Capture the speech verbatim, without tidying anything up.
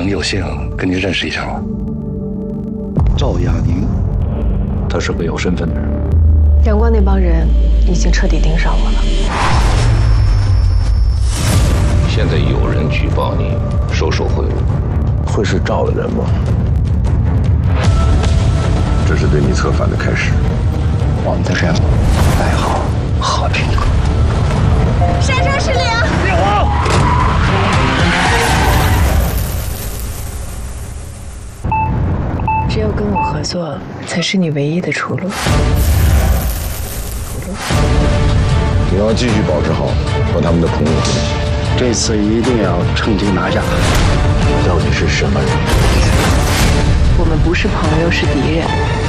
能有幸跟您认识一下吗？赵亚宁，他是个有身份的人。 阳光那帮人已经彻底盯上我了。 现在有人举报你收受贿赂， 会是赵的人吗？这是对你策反的开始。 我们的任务代号和平。 刹车失灵！ 别慌！ 只有跟我合作，才是你唯一的出路。 你要继续保持好和他们的朋友关系。 这次一定要趁机拿下。 到底是什么人？ 我们不是朋友，是敌人。